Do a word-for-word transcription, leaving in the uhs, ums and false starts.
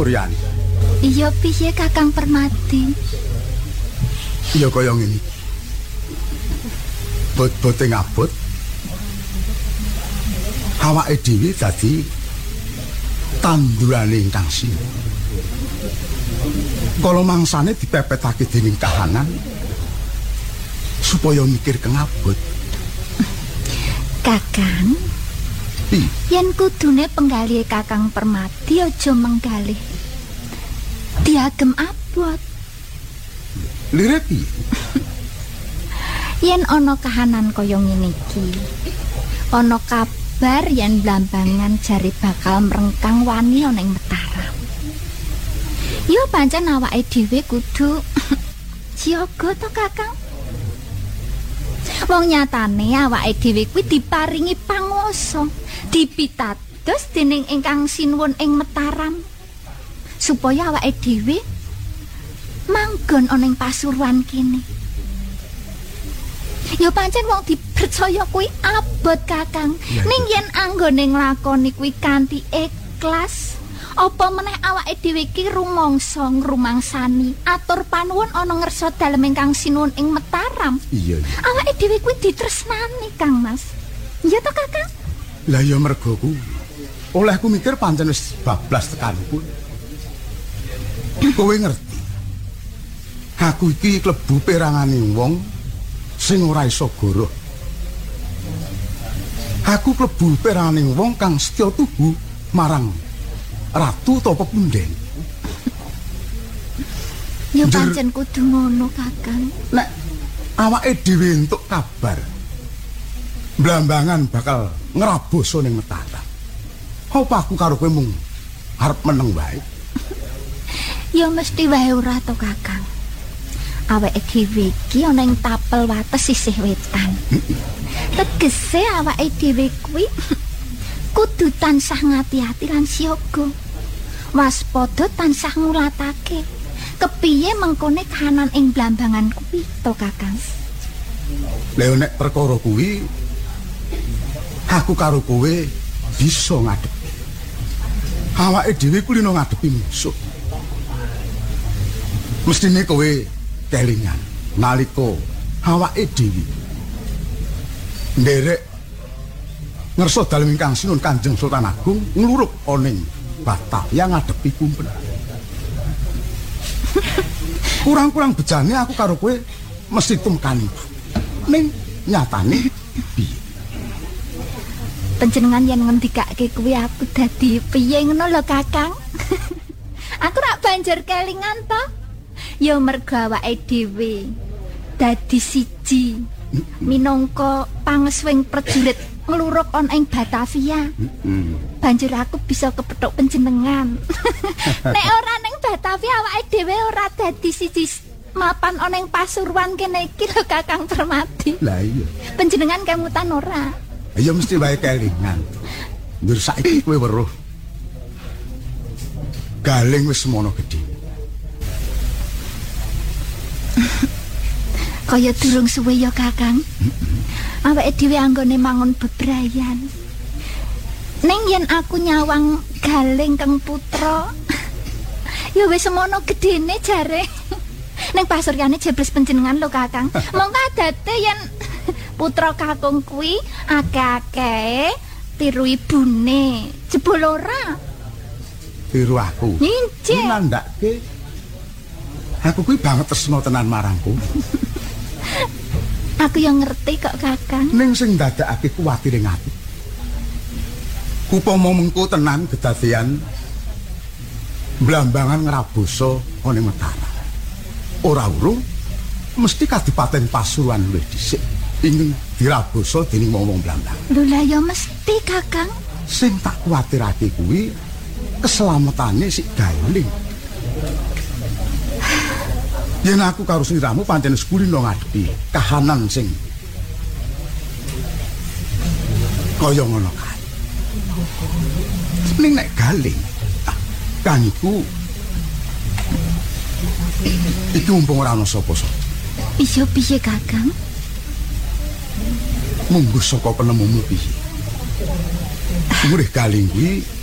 Muryani. Iya piye Kakang Permati? Iya kaya ngene. Bot-bote ngabot. Awake dhewe dadi tandurane ingkang sini. Kala mangsane dipepetake dening kahanan supaya mikir kengabot. Kakang, Pi, yen kudune penggalih Kakang Permati aja menggalih diagem abot. lire piye? Yen ana kahanan kaya ngene iki, ana kabar yen Blambangan jare bakal mrengkang wani ana ing Mataram. Yo pancen awake dhewe kudu siaga to Kakang. Wong nyatane awake dhewe kuwi diparingi panguwasa, dipitados dening ingkang sinuwun ing Mataram supaya awake dhewe manggon ana ing Pasuruan kene. Ya pancen wong dipercaya kuwi abot Kakang. Ya, Ning yen anggone nglakoni kuwi kanthi ikhlas, apa meneh awake dhewe iki rumangsa ngrumangsani atur panuwun ana ngersa dalem ingkang sinuwun ing Mataram. Iya. Awake dhewe kuwi ditresnani Kang Mas. Iya to Kakang? Lah ya mergo ku olehku mikir pancen wis bablas tekanku. Kowe ngerti. Aku iki klebu peranganing wong sing ora iso goroh. Aku klebu peranganing wong kang setya tuhu marang ratu atau pepunden. Ya Njur- pancen kudu ngono Kakang. Nek awake dhewe entuk kabar Blambangan bakal ngeraboso ning Mataram. Apa aku karo kowe mung arep meneng wae? Ya mesti wae ora to Kakang. Awake dhewe iki ana ing tapel wates sisih wetan. Tegese awake dhewe kuwi kudu tansah ngati-ati lan siaga. Waspada tansah ngulatake kepiye mengkone kahanan ing Blambangan kuwi to Kakang. Lha nek perkara kuwi aku karo kowe bisa ngadepi. Awake dhewe kuwi lino ngadepi musuh. Mestine kowe kelingan nalika awake dhewe nderek ngersa dalem ingkang sinuwun Kanjeng Sultan Agung nglurup ana ing Batavia ngadepi kumpen. Kurang-kurang bejane aku karo kowe mesti tumkani. Ning nyatane piye? Panjenengan yen ngendikake kuwi aku dadi piye ngono lho Kakang. Aku rak banjur kelingan to. Ya mergo awake dhewe dadi siji minangka pangeswing prajurit ngluruk ana ing Batavia. Banjur aku bisa kepethuk panjenengan. Nek ora ning Batavia awake dhewe ora dadi siji mapan ana ing Pasuruan kene iki lho Kakang Permati. Lah iya. Panjenengan kemutan ora? Ya mesti wae kelingan. Ndur saiki kowe weruh. Galing wis semono gedhe. Kaya durung suwe ya Kakang. Awake dhewe anggone mangun bebrayan. Ning yen aku nyawang galing Kang Putra, ya wis semono gedene jare. Ning pasuryane jebles panjenengan lho Kakang. Mongko adate yen putra kakung kuwi akeh-akeh tiru ibune. Jebul ora? Tiru aku. Nyincik. Nandake aku kuwi banget tresno tenan marangku. Aku yang ngerti kok Kakang. Ning sing ndadekake kuwatir ing ati. Upama mengko tenan kedadean Blambangan ngeraboso ana ing Mataram. Ora urung mesti Kadipaten Pasuruan luwih dhisik ingin diraboso dening wong-wong Blambangan. Lho lah ya mesti Kakang. Sing tak kuwatirake kuwi keselamatane si Galing. Yen aku karo sliramu pancen wis kulino ngadepi kahanan sing kaya ngono kae. Ning nek Galing, ah, Kang iku iki mumpung ora ana sapa-sapa. Iya piye Kakang? Munggo saka penemumu piye? Murih Galing kuwi